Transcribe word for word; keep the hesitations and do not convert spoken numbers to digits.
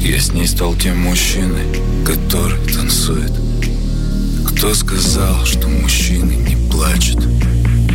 Я с ней стал тем мужчиной, который танцует. Кто сказал, что мужчины не плачут?